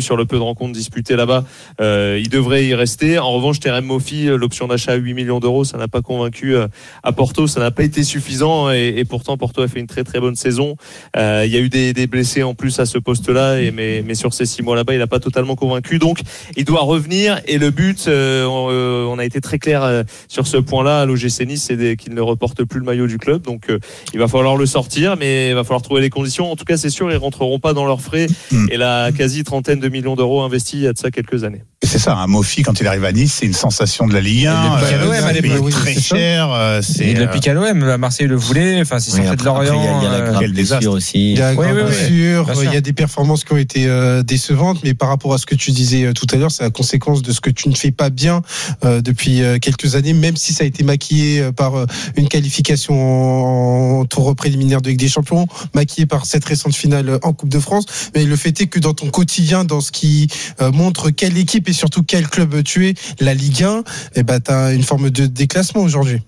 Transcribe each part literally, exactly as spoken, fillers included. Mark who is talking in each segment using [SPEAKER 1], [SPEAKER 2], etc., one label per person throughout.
[SPEAKER 1] sur le peu de rencontres disputées là-bas, euh, il devrait y rester. En revanche, Terem Moffi, l'option d'achat à huit millions d'euros, ça n'a pas convaincu euh, à Porto, ça n'a pas été suffisant et, et pourtant Porto a fait une très très bonne saison. Euh, il y a eu des, des blessés en plus à ce poste-là, et, mais, mais sur ces six mois là-bas, il n'a pas totalement convaincu. Donc, il doit revenir et le but, euh, on, euh, on a été très clair euh, sur ce point-là à l'O G C Nice, c'est des, qu'il ne reporte plus le maillot du club. Donc, euh, il va falloir le sortir, mais il va falloir trouver les conditions. En tout cas, c'est sûr, ils ne rentreront pas dans leurs frais mmh. et la quasi trentaine de millions d'euros investis il y a de ça quelques années.
[SPEAKER 2] C'est ça, un Moffi, quand il arrive à Nice, c'est une sensation de la Ligue un.
[SPEAKER 3] Il est
[SPEAKER 2] euh, très cher. Euh, c'est,
[SPEAKER 3] il depuis qu'à l'O M, Marseille le voulait. Enfin, c'est sorti de Lorient.
[SPEAKER 4] Il y a la grave blessure aussi.
[SPEAKER 5] Il y a la grave
[SPEAKER 3] oui, oui,
[SPEAKER 5] blessure.
[SPEAKER 3] Oui,
[SPEAKER 5] il y a des performances qui ont été euh, décevantes, mais par rapport à ce que tu disais euh, tout à l'heure, c'est la conséquence de ce que tu ne fais pas bien euh, depuis euh, quelques années, même si ça a été maquillé euh, par euh, une qualification en, en tour préliminaire de Ligue des Champions, maquillé par cette récente finale en Coupe de France. Mais le fait est que dans ton quotidien, dans ce qui euh, montre quelle équipe et surtout quel club tu es, la Ligue un, eh ben, tu as une forme de déclassement aujourd'hui.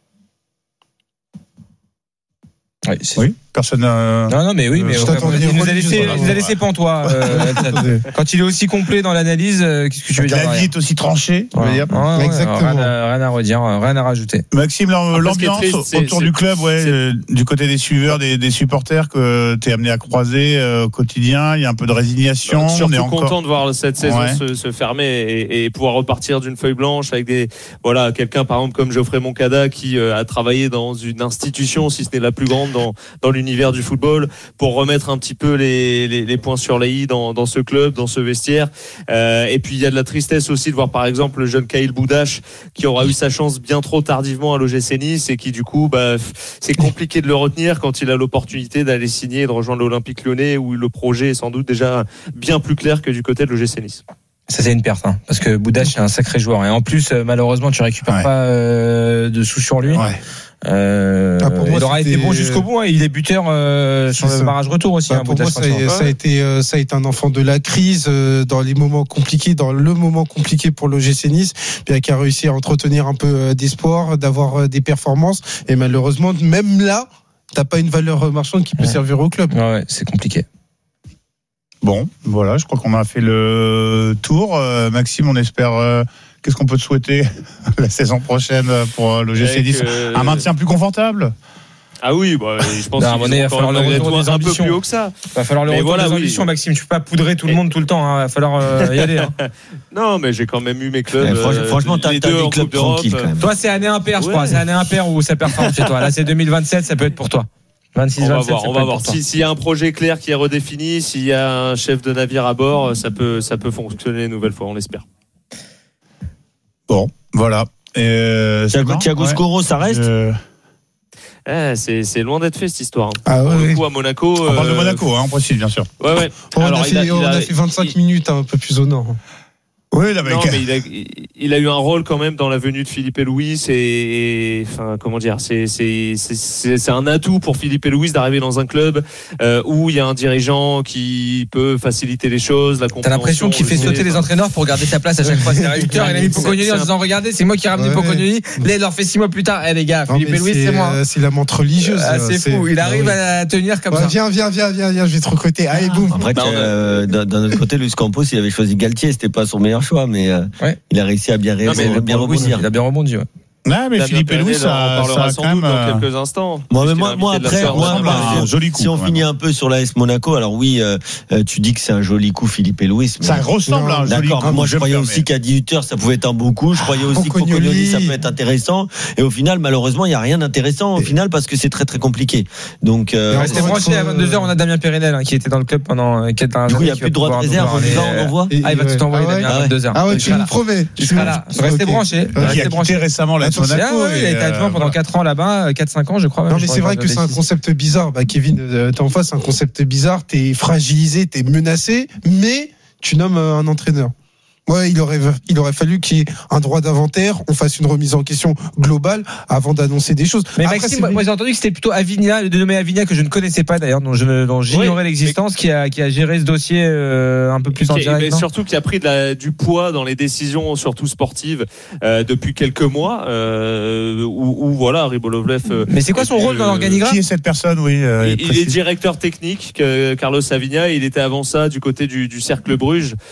[SPEAKER 2] Oui, oui. Personne. Euh,
[SPEAKER 3] non, non, mais oui, mais
[SPEAKER 5] euh,
[SPEAKER 3] il nous a laissé, il nous a laissé pantois. Euh, quand il est aussi complet dans l'analyse, euh, qu'est-ce que tu veux dire?
[SPEAKER 2] La vie est aussi tranchée.
[SPEAKER 3] Ouais.
[SPEAKER 2] Dire.
[SPEAKER 3] Ouais, ouais,
[SPEAKER 5] exactement.
[SPEAKER 3] Rien à, rien à redire, rien à rajouter.
[SPEAKER 2] Maxime, l'ambiance triste,
[SPEAKER 1] c'est,
[SPEAKER 2] autour
[SPEAKER 1] c'est,
[SPEAKER 2] du club, ouais,
[SPEAKER 1] c'est...
[SPEAKER 2] du côté des suiveurs, des, des supporters que tu es amené à croiser euh, au quotidien, il y a un peu de résignation.
[SPEAKER 1] Surtout
[SPEAKER 2] on est
[SPEAKER 1] content
[SPEAKER 2] encore...
[SPEAKER 1] de voir cette saison
[SPEAKER 2] ouais.
[SPEAKER 1] se, se fermer et, et pouvoir repartir d'une feuille blanche avec des, voilà, quelqu'un par exemple comme Geoffrey Moncada qui euh, a travaillé dans une institution, si ce n'est la plus grande dans, dans l'univers du football, pour remettre un petit peu les, les, les points sur les i dans, dans ce club, dans ce vestiaire. Euh, et puis il y a de la tristesse aussi de voir par exemple le jeune Kyle Boudache qui aura eu sa chance bien trop tardivement à l'O G C Nice et qui du coup bah, c'est compliqué de le retenir quand il a l'opportunité d'aller signer et de rejoindre l'Olympique Lyonnais où le projet est sans doute déjà bien plus clair que du côté de l'O G C Nice.
[SPEAKER 3] Ça c'est une perte hein, parce que Boudache c'est un sacré joueur et en plus malheureusement tu récupères ouais. pas euh, de sous sur lui. Ouais. Euh, ah, pour moi, il aura été bon jusqu'au bout. Hein. Il est buteur euh, sur le barrage retour aussi.
[SPEAKER 5] Bah,
[SPEAKER 3] hein,
[SPEAKER 5] pour moi, ça, ça a été, euh, ça a été un enfant de la crise euh, dans les moments compliqués, dans le moment compliqué pour l'O G C Nice, bien qui a réussi à entretenir un peu euh, d'espoir, d'avoir euh, des performances. Et malheureusement, même là, t'as pas une valeur marchande qui peut ouais. servir au club.
[SPEAKER 3] Ouais, ouais, c'est compliqué.
[SPEAKER 2] Bon, voilà, je crois qu'on a fait le tour. Euh, Maxime, on espère. Euh, Qu'est-ce qu'on peut te souhaiter la saison prochaine pour l'O G C Nice? Euh... Un maintien plus confortable?
[SPEAKER 1] Ah oui, bah, je pense
[SPEAKER 3] non, qu'il va falloir le retour des
[SPEAKER 1] un peu plus haut que ça.
[SPEAKER 3] Il va falloir le retour voilà, des ambitions, oui. Maxime. Tu peux pas poudrer tout le monde tout le temps. Il hein. va falloir euh, y aller. Hein.
[SPEAKER 1] Non, mais j'ai quand même eu mes clubs.
[SPEAKER 4] Ouais, franchement,
[SPEAKER 1] euh,
[SPEAKER 4] franchement, t'as, t'as des clubs tranquilles quand même.
[SPEAKER 3] Toi, c'est année impair, je ouais. crois. C'est année impair où ça performe chez toi. Là, c'est deux mille vingt-sept, ça peut être pour toi. vingt-six,
[SPEAKER 1] on va
[SPEAKER 3] vingt-sept,
[SPEAKER 1] voir, on va voir. Si, s'il y a un projet clair qui est redéfini, s'il y a un chef de navire à bord, ça peut, ça peut fonctionner une nouvelle fois, on l'espère.
[SPEAKER 2] Bon, voilà. Euh,
[SPEAKER 4] Thiago, Thiago ouais. Scoro, ça reste
[SPEAKER 1] Je... eh, c'est, c'est loin d'être fait cette histoire.
[SPEAKER 5] Ah ouais,
[SPEAKER 1] le coup, à Monaco.
[SPEAKER 2] On euh... parle de Monaco, hein, on précise bien sûr.
[SPEAKER 1] Ouais, ouais.
[SPEAKER 5] On, Alors, a, fait, il a, il on a, a fait vingt-cinq il... minutes, hein, un peu plus au nord.
[SPEAKER 2] Oui, là, mais,
[SPEAKER 1] non, mais il, a, il a eu un rôle quand même dans la venue de Philippe Luis et, et enfin comment dire, c'est, c'est c'est c'est c'est un atout pour Philippe Luis d'arriver dans un club euh, où il y a un dirigeant qui peut faciliter les choses. La
[SPEAKER 3] T'as l'impression qu'il fait sauter les entraîneurs pour garder sa place à chaque fois. C'est réducteur. Il a mis Pocognoni en disant regardez, c'est moi qui ai ramené ouais. Pocognoni. Là, il leur fait six mois plus tard. Eh les gars, non, Philippe Luis, c'est, c'est moi.
[SPEAKER 5] C'est la montre religieuse.
[SPEAKER 3] Ah, c'est, c'est fou. Il arrive ouais. à tenir comme
[SPEAKER 5] ouais,
[SPEAKER 3] ça.
[SPEAKER 5] Viens, viens, viens, viens, viens. Je vais te recruter. Allez, boum.
[SPEAKER 4] Après, bah, euh, d'un, d'un autre côté, Luis Campos, il avait choisi Galtier. C'était pas son meilleur choix, mais. Euh, Ouais. Il a réussi à bien, ré- non, mais bien rebondir.
[SPEAKER 3] Il a bien rebondi. Ouais.
[SPEAKER 2] Non, mais Philippe Luis, ça,
[SPEAKER 1] on parlera sans doute dans quelques instants.
[SPEAKER 4] Moi, mais moi, moi après, moi, moi,
[SPEAKER 2] un joli coup,
[SPEAKER 4] si on finit un peu sur l'A S Monaco, alors oui, euh, tu dis que c'est un joli coup, Philippe Luis.
[SPEAKER 2] Ça ressemble à un joli coup.
[SPEAKER 4] D'accord. Moi, je croyais aussi qu'à dix-huit heures, ça pouvait être un bon coup. Je croyais aussi que Pocognoni, ça peut être intéressant. Et au final, malheureusement, il n'y a rien d'intéressant au final parce que c'est très très compliqué. Donc, euh,
[SPEAKER 3] restez branchés à vingt-deux heures. On a Damien Périnel qui était dans le club pendant. Du
[SPEAKER 4] coup, il n'y a plus de droit de réserve. On y va, on envoie.
[SPEAKER 3] Ah, il va tout envoyer Damien à vingt-deux heures.
[SPEAKER 5] Ah ouais, tu me promets.
[SPEAKER 3] Tu seras là. Restez branchés.
[SPEAKER 2] Il a quitté récemment l'A S Monaco.
[SPEAKER 3] Il a été adjoint pendant quatre ans là-bas, quatre cinq ans je crois.
[SPEAKER 5] Non mais c'est vrai que c'est un concept bizarre. Bah Kevin, t'es en face, c'est un concept bizarre. T'es fragilisé, t'es menacé, mais tu nommes un entraîneur. Ouais, il aurait, il aurait fallu qu'il y ait un droit d'inventaire, on fasse une remise en question globale avant d'annoncer des choses.
[SPEAKER 3] Mais après, Maxime, moi, moi j'ai entendu que c'était plutôt Avinia, le dénommé Avinia que je ne connaissais pas d'ailleurs, dont, je, dont j'ignorais oui, l'existence, mais... qui a qui a géré ce dossier euh, un peu plus en direct.
[SPEAKER 1] Mais surtout qui a pris de la, du poids dans les décisions, surtout sportives, euh, depuis quelques mois. Euh, où, où voilà, Ribolovlev. Euh,
[SPEAKER 3] mais c'est quoi son rôle dans l'organigramme ?
[SPEAKER 2] Qui est cette personne ? Oui. Euh,
[SPEAKER 1] il, il est directeur technique, que Carlos Avinia. Il était avant ça du côté du, du Cercle Bruges.